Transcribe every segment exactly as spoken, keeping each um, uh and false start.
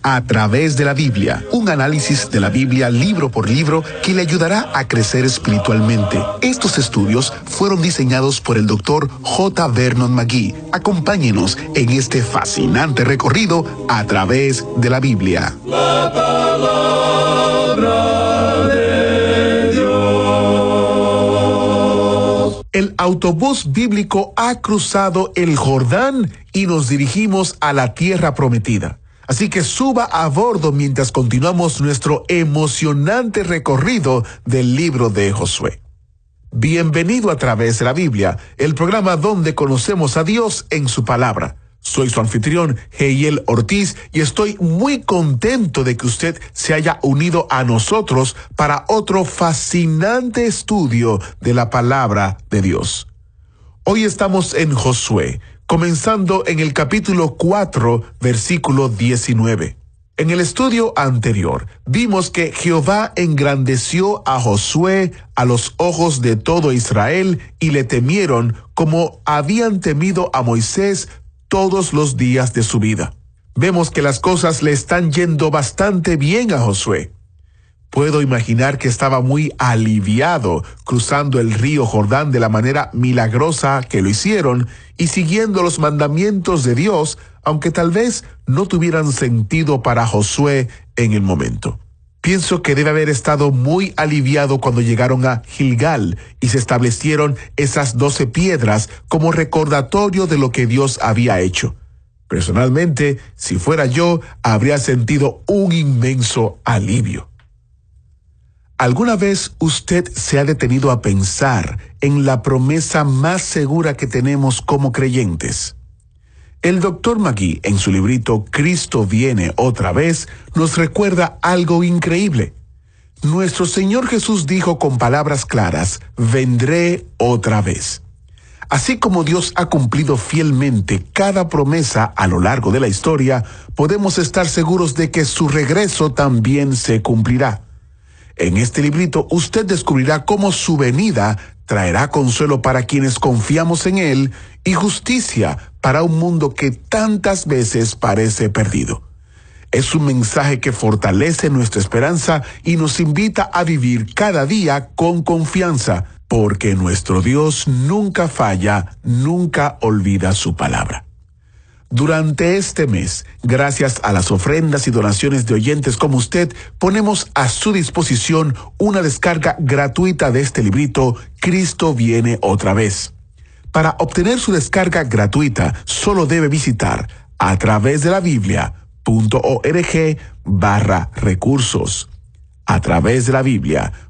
A través de la Biblia, un análisis de la Biblia libro por libro que le ayudará a crecer espiritualmente. Estos estudios fueron diseñados por el doctor J. Vernon McGee. Acompáñenos en este fascinante recorrido a través de la Biblia. La palabra de Dios. El autobús bíblico ha cruzado el Jordán y nos dirigimos a la tierra prometida. Así que suba a bordo mientras continuamos nuestro emocionante recorrido del libro de Josué. Bienvenido a través de la Biblia, el programa donde conocemos a Dios en su palabra. Soy su anfitrión, Heiel Ortiz, y estoy muy contento de que usted se haya unido a nosotros para otro fascinante estudio de la palabra de Dios. Hoy estamos en Josué, comenzando en el capítulo cuatro, versículo diecinueve. En el estudio anterior, vimos que Jehová engrandeció a Josué a los ojos de todo Israel y le temieron como habían temido a Moisés todos los días de su vida. Vemos que las cosas le están yendo bastante bien a Josué. Puedo imaginar que estaba muy aliviado cruzando el río Jordán de la manera milagrosa que lo hicieron y siguiendo los mandamientos de Dios, aunque tal vez no tuvieran sentido para Josué en el momento. Pienso que debe haber estado muy aliviado cuando llegaron a Gilgal y se establecieron esas doce piedras como recordatorio de lo que Dios había hecho. Personalmente, si fuera yo, habría sentido un inmenso alivio. ¿Alguna vez usted se ha detenido a pensar en la promesa más segura que tenemos como creyentes? El doctor McGee, en su librito Cristo viene otra vez, nos recuerda algo increíble. Nuestro Señor Jesús dijo con palabras claras, vendré otra vez. Así como Dios ha cumplido fielmente cada promesa a lo largo de la historia, podemos estar seguros de que su regreso también se cumplirá. En este librito usted descubrirá cómo su venida traerá consuelo para quienes confiamos en Él y justicia para un mundo que tantas veces parece perdido. Es un mensaje que fortalece nuestra esperanza y nos invita a vivir cada día con confianza, porque nuestro Dios nunca falla, nunca olvida su palabra. Durante este mes, gracias a las ofrendas y donaciones de oyentes como usted, ponemos a su disposición una descarga gratuita de este librito, Cristo viene otra vez. Para obtener su descarga gratuita, solo debe visitar a través de la Biblia.org barra recursos. A través de la Biblia.org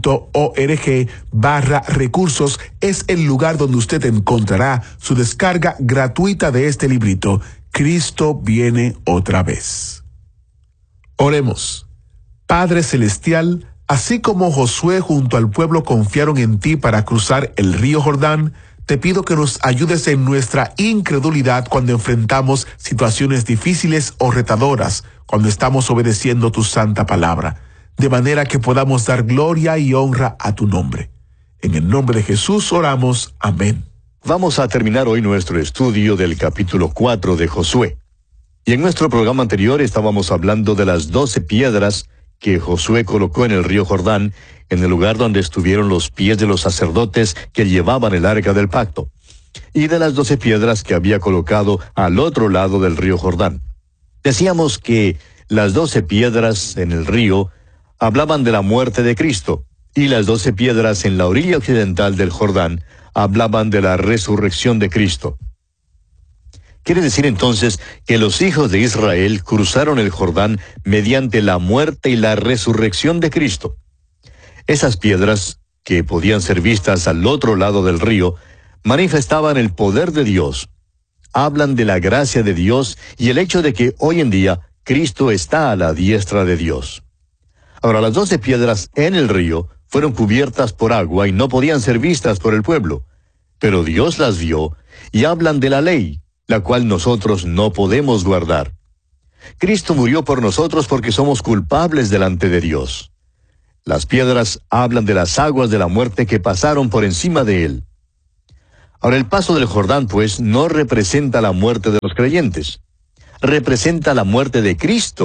barra recursos es el lugar donde usted encontrará su descarga gratuita de este librito, Cristo viene otra vez. Oremos. Padre Celestial, así como Josué junto al pueblo confiaron en ti para cruzar el río Jordán, te pido que nos ayudes en nuestra incredulidad cuando enfrentamos situaciones difíciles o retadoras, cuando estamos obedeciendo tu santa palabra, de manera que podamos dar gloria y honra a tu nombre. En el nombre de Jesús oramos. Amén. Vamos a terminar hoy nuestro estudio del capítulo cuatro de Josué. Y en nuestro programa anterior estábamos hablando de las doce piedras que Josué colocó en el río Jordán, en el lugar donde estuvieron los pies de los sacerdotes que llevaban el arca del pacto, y de las doce piedras que había colocado al otro lado del río Jordán. Decíamos que las doce piedras en el río hablaban de la muerte de Cristo, y las doce piedras en la orilla occidental del Jordán hablaban de la resurrección de Cristo. Quiere decir entonces que los hijos de Israel cruzaron el Jordán mediante la muerte y la resurrección de Cristo. Esas piedras, que podían ser vistas al otro lado del río, manifestaban el poder de Dios. Hablan de la gracia de Dios y el hecho de que hoy en día Cristo está a la diestra de Dios. Ahora, las doce piedras en el río fueron cubiertas por agua y no podían ser vistas por el pueblo, pero Dios las vio y hablan de la ley, la cual nosotros no podemos guardar. Cristo murió por nosotros porque somos culpables delante de Dios. Las piedras hablan de las aguas de la muerte que pasaron por encima de él. Ahora, el paso del Jordán, pues, no representa la muerte de los creyentes. Representa la muerte de Cristo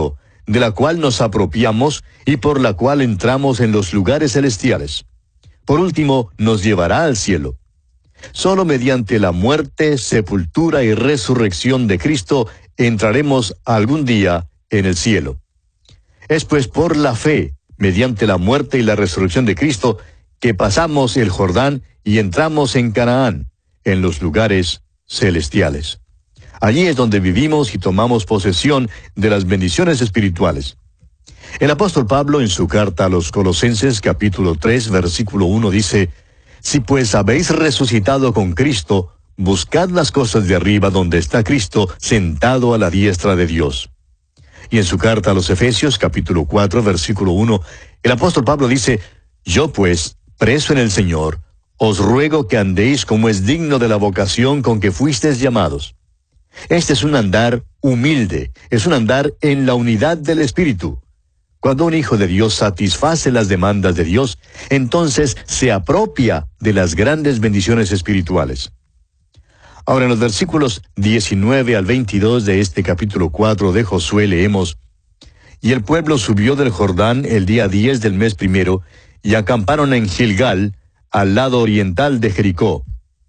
de la cual nos apropiamos y por la cual entramos en los lugares celestiales. Por último, nos llevará al cielo. Solo mediante la muerte, sepultura y resurrección de Cristo entraremos algún día en el cielo. Es pues por la fe, mediante la muerte y la resurrección de Cristo, que pasamos el Jordán y entramos en Canaán, en los lugares celestiales. Allí es donde vivimos y tomamos posesión de las bendiciones espirituales. El apóstol Pablo, en su carta a los Colosenses, capítulo tres, versículo uno, dice: Si pues habéis resucitado con Cristo, buscad las cosas de arriba donde está Cristo, sentado a la diestra de Dios. Y en su carta a los Efesios, capítulo cuatro, versículo uno, el apóstol Pablo dice: Yo pues, preso en el Señor, os ruego que andéis como es digno de la vocación con que fuisteis llamados. Este es un andar humilde, es un andar en la unidad del Espíritu. Cuando un hijo de Dios satisface las demandas de Dios, entonces se apropia de las grandes bendiciones espirituales. Ahora, en los versículos diecinueve al veintidós de este capítulo cuatro de Josué leemos: Y el pueblo subió del Jordán el día diez del mes primero, y acamparon en Gilgal, al lado oriental de Jericó.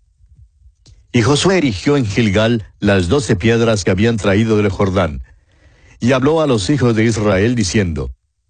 Y Josué erigió en Gilgal las doce piedras que habían traído del Jordán, y habló a los hijos de Israel diciendo: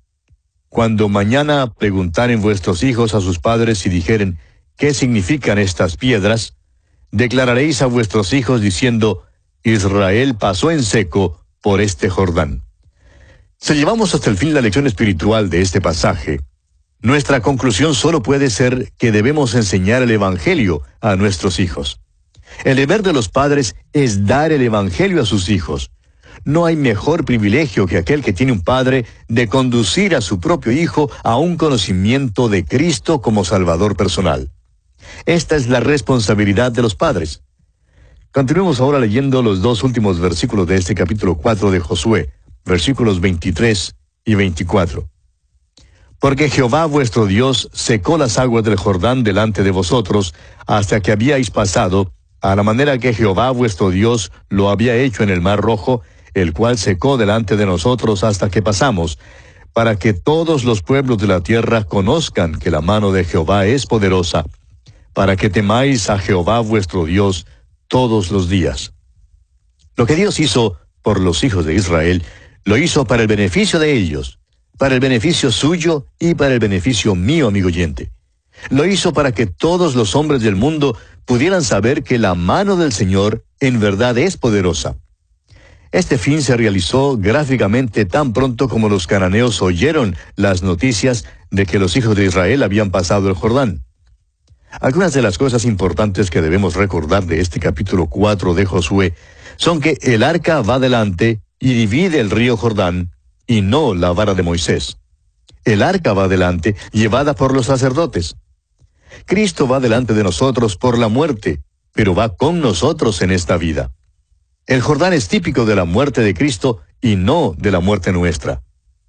Cuando mañana preguntaren vuestros hijos a sus padres y dijeren: ¿qué significan estas piedras?, declararéis a vuestros hijos diciendo: Israel pasó en seco por este Jordán. Si llevamos hasta el fin la lección espiritual de este pasaje, nuestra conclusión solo puede ser que debemos enseñar el Evangelio a nuestros hijos. El deber de los padres es dar el Evangelio a sus hijos. No hay mejor privilegio que aquel que tiene un padre de conducir a su propio hijo a un conocimiento de Cristo como Salvador personal. Esta es la responsabilidad de los padres. Continuemos ahora leyendo los dos últimos versículos de este capítulo cuatro de Josué, versículos veintitrés y veinticuatro. Porque Jehová vuestro Dios secó las aguas del Jordán delante de vosotros, hasta que habíais pasado, a la manera que Jehová vuestro Dios lo había hecho en el Mar Rojo, el cual secó delante de nosotros hasta que pasamos, para que todos los pueblos de la tierra conozcan que la mano de Jehová es poderosa, para que temáis a Jehová vuestro Dios todos los días. Lo que Dios hizo por los hijos de Israel, lo hizo para el beneficio de ellos, para el beneficio suyo y para el beneficio mío, amigo oyente. Lo hizo para que todos los hombres del mundo pudieran saber que la mano del Señor en verdad es poderosa. Este fin se realizó gráficamente tan pronto como los cananeos oyeron las noticias de que los hijos de Israel habían pasado el Jordán. Algunas de las cosas importantes que debemos recordar de este capítulo cuatro de Josué son que el arca va delante y divide el río Jordán, y no la vara de Moisés. El arca va delante, llevada por los sacerdotes. Cristo va delante de nosotros por la muerte, pero va con nosotros en esta vida. El Jordán es típico de la muerte de Cristo y no de la muerte nuestra.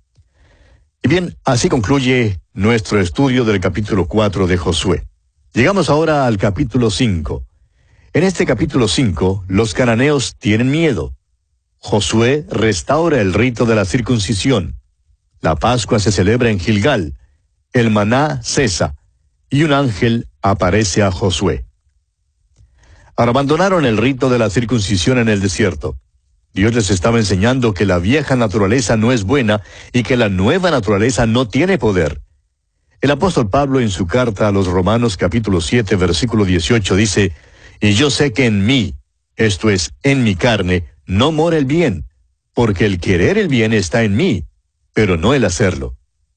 Y bien, así concluye nuestro estudio del capítulo cuatro de Josué. Llegamos ahora al capítulo cinco. En este capítulo cinco, los cananeos tienen miedo. Josué restaura el rito de la circuncisión. La Pascua se celebra en Gilgal. El maná cesa, y un ángel aparece a Josué. Ahora abandonaron el rito de la circuncisión en el desierto. Dios les estaba enseñando que la vieja naturaleza no es buena y que la nueva naturaleza no tiene poder. El apóstol Pablo en su carta a los Romanos capítulo siete versículo dieciocho dice: Y yo sé que en mí, esto es, en mi carne, no mora el bien, porque el querer el bien está en mí, pero no el hacerlo.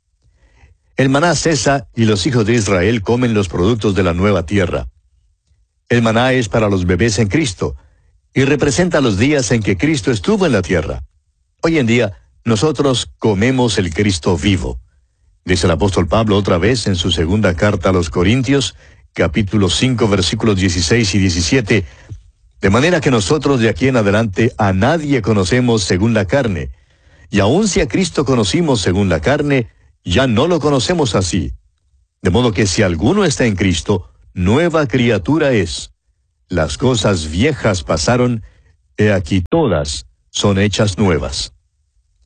El maná cesa y los hijos de Israel comen los productos de la nueva tierra. El maná es para los bebés en Cristo, y representa los días en que Cristo estuvo en la tierra. Hoy en día, nosotros comemos el Cristo vivo. Dice el apóstol Pablo otra vez en su segunda carta a los Corintios, capítulo cinco, versículos dieciséis y diecisiete, de manera que nosotros de aquí en adelante a nadie conocemos según la carne, y aun si a Cristo conocimos según la carne, ya no lo conocemos así. De modo que si alguno está en Cristo, nueva criatura es. Las cosas viejas pasaron, he aquí todas son hechas nuevas.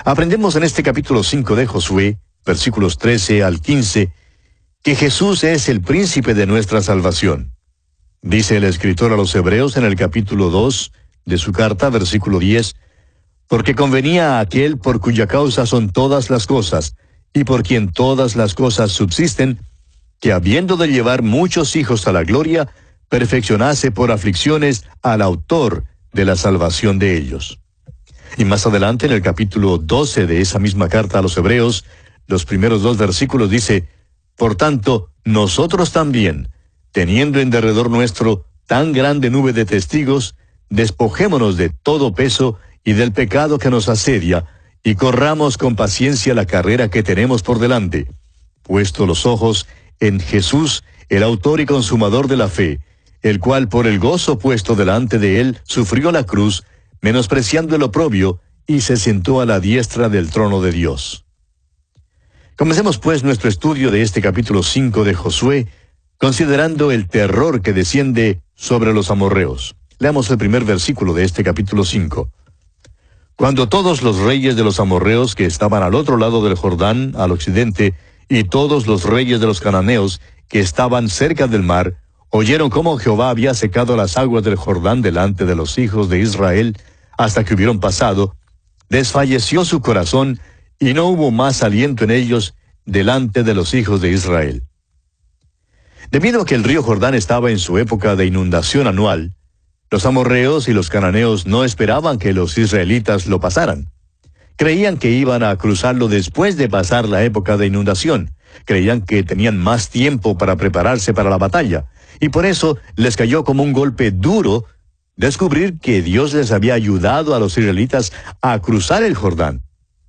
Aprendemos en este capítulo cinco de Josué, versículos trece al quince, que Jesús es el príncipe de nuestra salvación. Dice el escritor a los Hebreos en el capítulo dos de su carta, versículo diez, porque convenía a aquel por cuya causa son todas las cosas, y por quien todas las cosas subsisten, que habiendo de llevar muchos hijos a la gloria, perfeccionase por aflicciones al autor de la salvación de ellos. Y más adelante, en el capítulo doce de esa misma carta a los Hebreos, los primeros dos versículos dice, por tanto, nosotros también, teniendo en derredor nuestro tan grande nube de testigos, despojémonos de todo peso y del pecado que nos asedia, y corramos con paciencia la carrera que tenemos por delante, puesto los ojos en Jesús, el autor y consumador de la fe, el cual por el gozo puesto delante de él sufrió la cruz, menospreciando el oprobio, y se sentó a la diestra del trono de Dios. Comencemos pues nuestro estudio de este capítulo cinco de Josué, considerando el terror que desciende sobre los amorreos. Leamos el primer versículo de este capítulo cinco. Cuando todos los reyes de los amorreos que estaban al otro lado del Jordán, al occidente, y todos los reyes de los cananeos que estaban cerca del mar, oyeron cómo Jehová había secado las aguas del Jordán delante de los hijos de Israel, hasta que hubieron pasado, desfalleció su corazón, y no hubo más aliento en ellos delante de los hijos de Israel. Debido a que el río Jordán estaba en su época de inundación anual, los amorreos y los cananeos no esperaban que los israelitas lo pasaran. Creían que iban a cruzarlo después de pasar la época de inundación. Creían que tenían más tiempo para prepararse para la batalla. Y por eso les cayó como un golpe duro descubrir que Dios les había ayudado a los israelitas a cruzar el Jordán.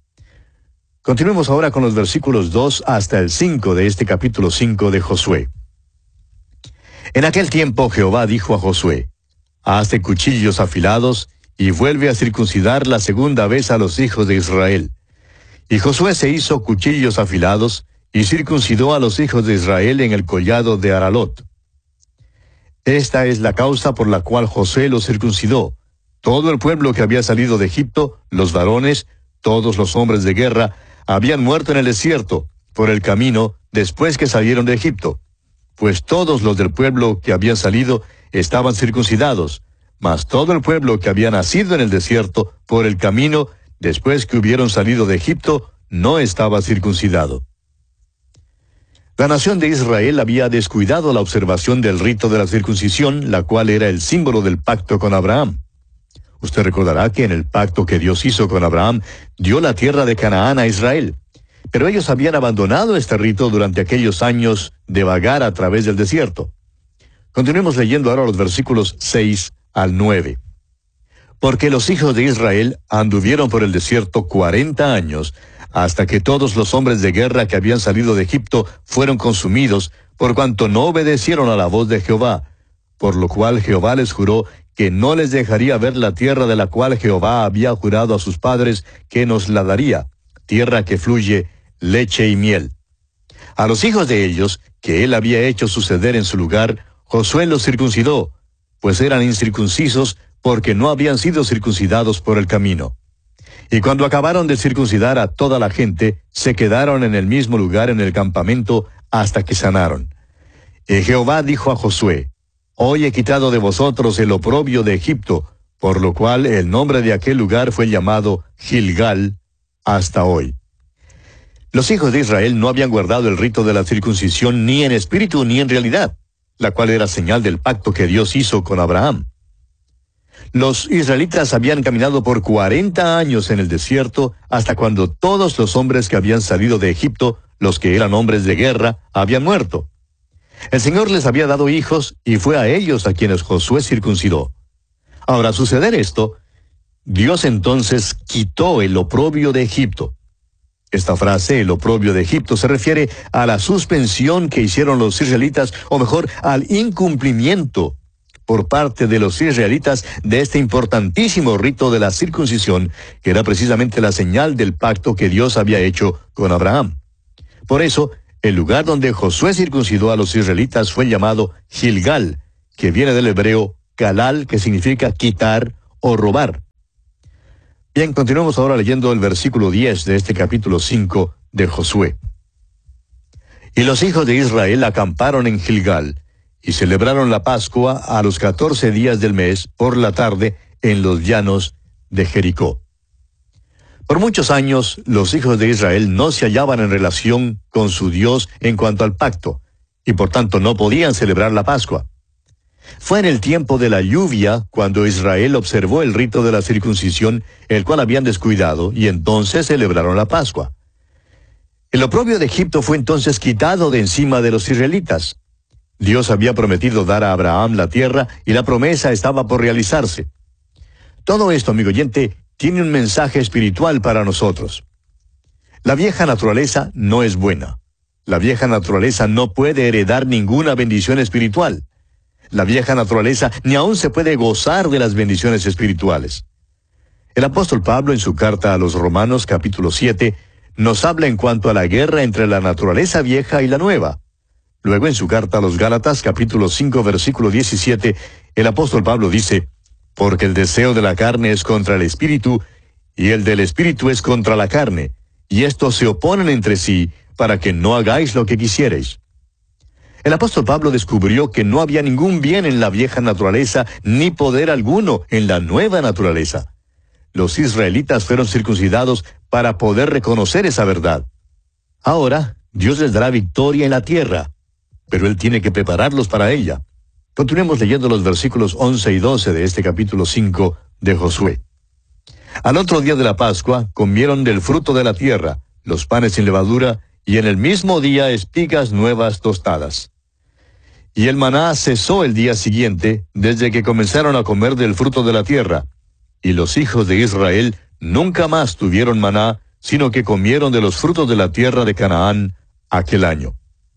Continuemos ahora con los versículos dos hasta el cinco de este capítulo cinco de Josué. En aquel tiempo Jehová dijo a Josué, hazte cuchillos afilados, y vuelve a circuncidar la segunda vez a los hijos de Israel. Y Josué se hizo cuchillos afilados, y circuncidó a los hijos de Israel en el collado de Aralot. Esta es la causa por la cual Josué los circuncidó. Todo el pueblo que había salido de Egipto, los varones, todos los hombres de guerra, habían muerto en el desierto, por el camino, después que salieron de Egipto. Pues todos los del pueblo que habían salido estaban circuncidados, mas todo el pueblo que había nacido en el desierto, por el camino, después que hubieron salido de Egipto, no estaba circuncidado. La nación de Israel había descuidado la observación del rito de la circuncisión, la cual era el símbolo del pacto con Abraham. Usted recordará que en el pacto que Dios hizo con Abraham, dio la tierra de Canaán a Israel. Pero ellos habían abandonado este rito durante aquellos años de vagar a través del desierto. Continuemos leyendo ahora los versículos seis al nueve. Porque los hijos de Israel anduvieron por el desierto cuarenta años, hasta que todos los hombres de guerra que habían salido de Egipto fueron consumidos, por cuanto no obedecieron a la voz de Jehová, por lo cual Jehová les juró que no les dejaría ver la tierra de la cual Jehová había jurado a sus padres que nos la daría, tierra que fluye leche y miel. A los hijos de ellos, que él había hecho suceder en su lugar, Josué los circuncidó, pues eran incircuncisos porque no habían sido circuncidados por el camino. Y cuando acabaron de circuncidar a toda la gente, se quedaron en el mismo lugar en el campamento hasta que sanaron. Y Jehová dijo a Josué, hoy he quitado de vosotros el oprobio de Egipto, por lo cual el nombre de aquel lugar fue llamado Gilgal hasta hoy. Los hijos de Israel no habían guardado el rito de la circuncisión ni en espíritu ni en realidad, la cual era señal del pacto que Dios hizo con Abraham. Los israelitas habían caminado por cuarenta años en el desierto, hasta cuando todos los hombres que habían salido de Egipto, los que eran hombres de guerra, habían muerto. El Señor les había dado hijos, y fue a ellos a quienes Josué circuncidó. Ahora, al suceder esto, Dios entonces quitó el oprobio de Egipto. Esta frase, el oprobio de Egipto, se refiere a la suspensión que hicieron los israelitas, o mejor, al incumplimiento por parte de los israelitas de este importantísimo rito de la circuncisión, que era precisamente la señal del pacto que Dios había hecho con Abraham. Por eso, el lugar donde Josué circuncidó a los israelitas fue llamado Gilgal, que viene del hebreo kalal, que significa quitar o robar. Bien, continuamos ahora leyendo el versículo diez de este capítulo cinco de Josué. Y los hijos de Israel acamparon en Gilgal, y celebraron la Pascua a los catorce días del mes, por la tarde, en los llanos de Jericó. Por muchos años, los hijos de Israel no se hallaban en relación con su Dios en cuanto al pacto, y por tanto no podían celebrar la Pascua. Fue en el tiempo de la lluvia cuando Israel observó el rito de la circuncisión, el cual habían descuidado, y entonces celebraron la Pascua. El oprobio de Egipto fue entonces quitado de encima de los israelitas. Dios había prometido dar a Abraham la tierra, y la promesa estaba por realizarse. Todo esto, amigo oyente, tiene un mensaje espiritual para nosotros. La vieja naturaleza no es buena. La vieja naturaleza no puede heredar ninguna bendición espiritual. La vieja naturaleza ni aún se puede gozar de las bendiciones espirituales. El apóstol Pablo, en su carta a los Romanos capítulo siete, nos habla en cuanto a la guerra entre la naturaleza vieja y la nueva. Luego, en su carta a los Gálatas capítulo cinco versículo diecisiete, el apóstol Pablo dice: porque el deseo de la carne es contra el espíritu, y el del espíritu es contra la carne, y estos se oponen entre sí, para que no hagáis lo que quisierais. El apóstol Pablo descubrió que no había ningún bien en la vieja naturaleza, ni poder alguno en la nueva naturaleza. Los israelitas fueron circuncidados para poder reconocer esa verdad. Ahora, Dios les dará victoria en la tierra, pero Él tiene que prepararlos para ella. Continuemos leyendo los versículos once y doce de este capítulo cinco de Josué. Al otro día de la Pascua comieron del fruto de la tierra, los panes sin levadura, y en el mismo día espigas nuevas tostadas. Y el maná cesó el día siguiente, desde que comenzaron a comer del fruto de la tierra. Y los hijos de Israel nunca más tuvieron maná, sino que comieron de los frutos de la tierra de Canaán aquel año.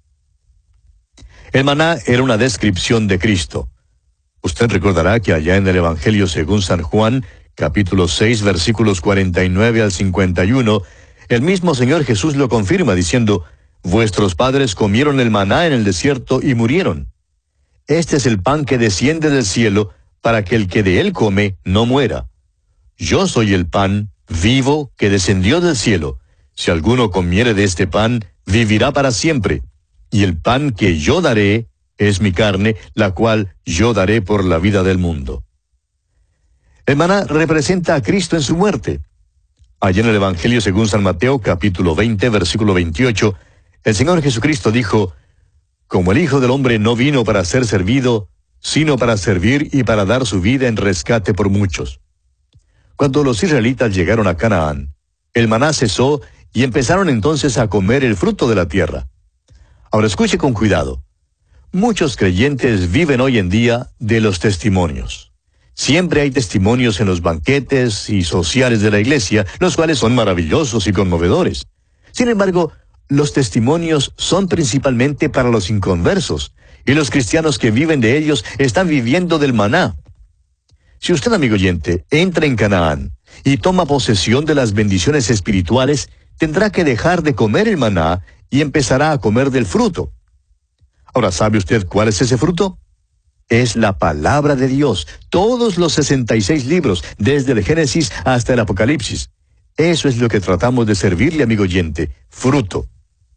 El maná era una descripción de Cristo. Usted recordará que allá en el Evangelio según San Juan, capítulo seis, versículos cuarenta y nueve al cincuenta y uno, el mismo Señor Jesús lo confirma diciendo: vuestros padres comieron el maná en el desierto y murieron. Este es el pan que desciende del cielo, para que el que de él come no muera. Yo soy el pan vivo que descendió del cielo. Si alguno comiere de este pan, vivirá para siempre. Y el pan que yo daré es mi carne, la cual yo daré por la vida del mundo. El maná representa a Cristo en su muerte. Allá en el Evangelio según San Mateo, capítulo veinte, versículo veintiocho, el Señor Jesucristo dijo: como el Hijo del Hombre no vino para ser servido, sino para servir y para dar su vida en rescate por muchos. Cuando los israelitas llegaron a Canaán, el maná cesó y empezaron entonces a comer el fruto de la tierra. Ahora escuche con cuidado. Muchos creyentes viven hoy en día de los testimonios. Siempre hay testimonios en los banquetes y sociales de la iglesia, los cuales son maravillosos y conmovedores. Sin embargo, los testimonios son principalmente para los inconversos, y los cristianos que viven de ellos están viviendo del maná. Si usted, amigo oyente, entra en Canaán y toma posesión de las bendiciones espirituales, tendrá que dejar de comer el maná y empezará a comer del fruto. Ahora, ¿sabe usted cuál es ese fruto? Es la palabra de Dios, todos los sesenta y seis libros, desde el Génesis hasta el Apocalipsis. Eso es lo que tratamos de servirle, amigo oyente, fruto.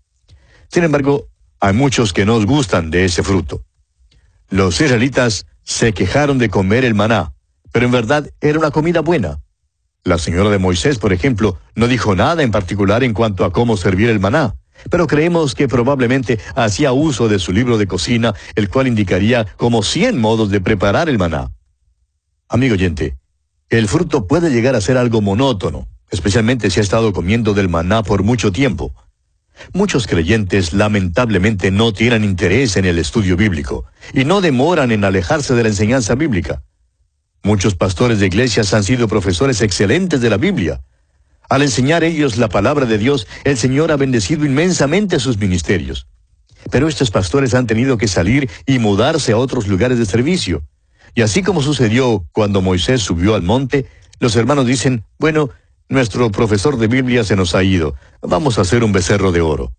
Sin embargo, hay muchos que no gustan de ese fruto. Los israelitas se quejaron de comer el maná, pero en verdad era una comida buena. La señora de Moisés, por ejemplo, no dijo nada en particular en cuanto a cómo servir el maná, pero creemos que probablemente hacía uso de su libro de cocina, el cual indicaría como cien modos de preparar el maná. Amigo oyente, el fruto puede llegar a ser algo monótono, especialmente si ha estado comiendo del maná por mucho tiempo. Muchos creyentes lamentablemente no tienen interés en el estudio bíblico y no demoran en alejarse de la enseñanza bíblica. Muchos pastores de iglesias han sido profesores excelentes de la Biblia. Al enseñar ellos la palabra de Dios, el Señor ha bendecido inmensamente sus ministerios. Pero estos pastores han tenido que salir y mudarse a otros lugares de servicio. Y así como sucedió cuando Moisés subió al monte, los hermanos dicen: bueno, nuestro profesor de Biblia se nos ha ido, vamos a hacer un becerro de oro.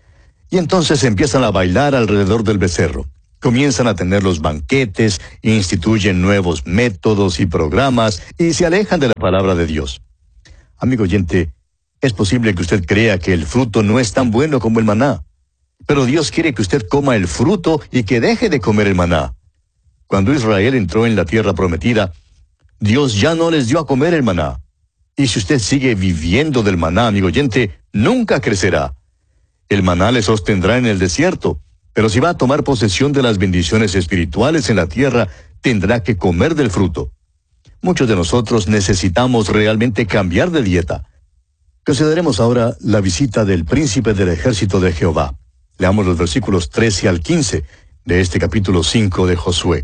Y entonces empiezan a bailar alrededor del becerro. Comienzan a tener los banquetes, instituyen nuevos métodos y programas y se alejan de la palabra de Dios. Amigo oyente, es posible que usted crea que el fruto no es tan bueno como el maná, pero Dios quiere que usted coma el fruto y que deje de comer el maná. Cuando Israel entró en la tierra prometida, Dios ya no les dio a comer el maná. Y si usted sigue viviendo del maná, amigo oyente, nunca crecerá. El maná le sostendrá en el desierto, pero si va a tomar posesión de las bendiciones espirituales en la tierra, tendrá que comer del fruto. Muchos de nosotros necesitamos realmente cambiar de dieta. Consideremos ahora la visita del príncipe del ejército de Jehová. Leamos los versículos trece al quince de este capítulo cinco de Josué.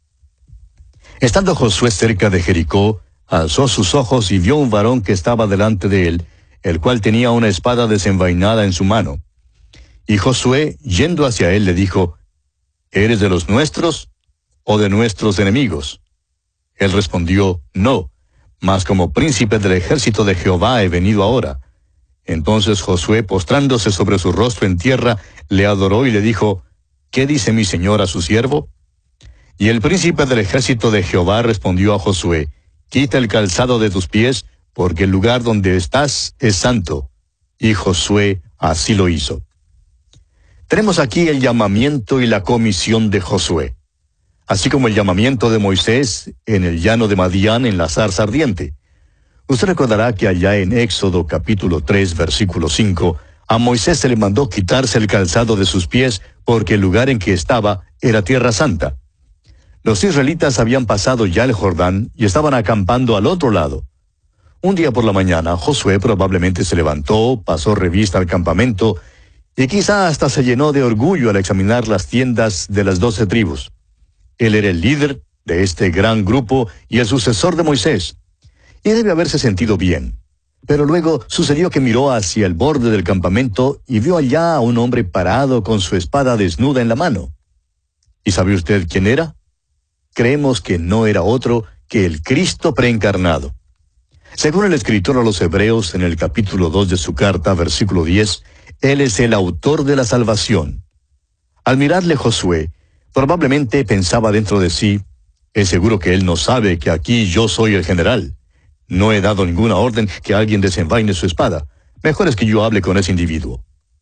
Estando Josué cerca de Jericó, alzó sus ojos y vio un varón que estaba delante de él, el cual tenía una espada desenvainada en su mano. Y Josué, yendo hacia él, le dijo, ¿eres de los nuestros o de nuestros enemigos? Él respondió, no, mas como príncipe del ejército de Jehová he venido ahora. Entonces Josué, postrándose sobre su rostro en tierra, le adoró y le dijo, ¿qué dice mi señor a su siervo? Y el príncipe del ejército de Jehová respondió a Josué, quita el calzado de tus pies, porque el lugar donde estás es santo. Y Josué así lo hizo. Tenemos aquí el llamamiento y la comisión de Josué, así como el llamamiento de Moisés en el llano de Madián en la zarza ardiente. Usted recordará que allá en Éxodo capítulo tres, versículo cinco, a Moisés se le mandó quitarse el calzado de sus pies, porque el lugar en que estaba era tierra santa. Los israelitas habían pasado ya el Jordán y estaban acampando al otro lado. Un día por la mañana, Josué probablemente se levantó, pasó revista al campamento, y quizá hasta se llenó de orgullo al examinar las tiendas de las doce tribus. Él era el líder de este gran grupo y el sucesor de Moisés, y debe haberse sentido bien. Pero luego sucedió que miró hacia el borde del campamento y vio allá a un hombre parado con su espada desnuda en la mano. ¿Y sabe usted quién era? Creemos que no era otro que el Cristo preencarnado. Según el escritor a los Hebreos en el capítulo dos de su carta, versículo diez, Él es el autor de la salvación. Al mirarle Josué, probablemente pensaba dentro de sí, es seguro que él no sabe que aquí yo soy el general. No he dado ninguna orden que alguien desenvaine su espada. Mejor es que yo hable con ese individuo.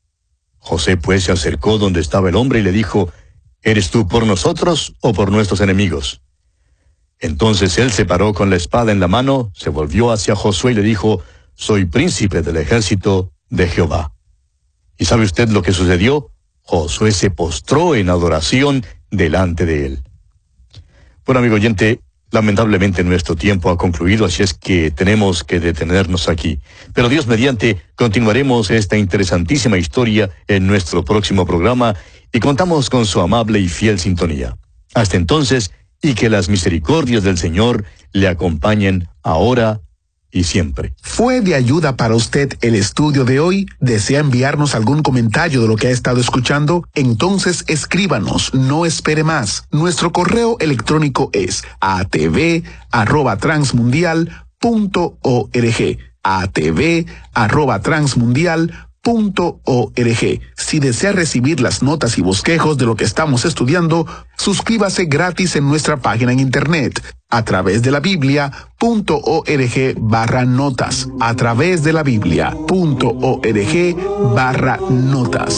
José pues se acercó donde estaba el hombre y le dijo, ¿eres tú por nosotros o por nuestros enemigos? Entonces él se paró con la espada en la mano, se volvió hacia Josué y le dijo, soy príncipe del ejército de Jehová. ¿Y sabe usted lo que sucedió? Josué se postró en adoración delante de él. Bueno, amigo oyente, lamentablemente nuestro tiempo ha concluido, así es que tenemos que detenernos aquí. Pero Dios mediante, continuaremos esta interesantísima historia en nuestro próximo programa y contamos con su amable y fiel sintonía. Hasta entonces, y que las misericordias del Señor le acompañen ahora y siempre. ¿Fue de ayuda para usted el estudio de hoy? ¿Desea enviarnos algún comentario de lo que ha estado escuchando? Entonces escríbanos, no espere más. Nuestro correo electrónico es a t v arroba transmundial punto org. a t v arroba transmundial punto org. Si desea recibir las notas y bosquejos de lo que estamos estudiando, suscríbase gratis en nuestra página en internet a través de la Biblia punto org barra notas, a través de la Biblia punto org barra notas.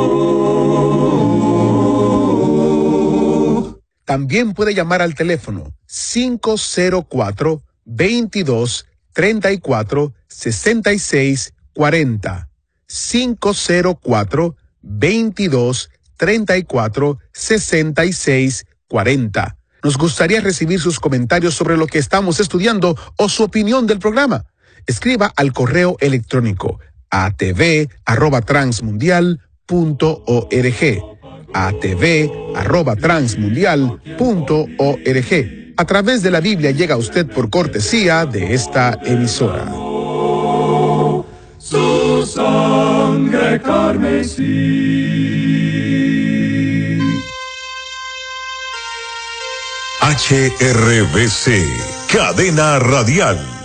También puede llamar al teléfono cinco cero cuatro, veintidós, treinta y cuatro, sesenta y seis, cuarenta. cinco cero cuatro, veintidós, treinta y cuatro, sesenta y seis, cuarenta. Nos gustaría recibir sus comentarios sobre lo que estamos estudiando o su opinión del programa. Escriba al correo electrónico a t v arroba transmundial punto org. a t v arroba transmundial punto org. A través de la Biblia llega a usted por cortesía de esta emisora. Su sangre carmesí. H R V C, Cadena Radial.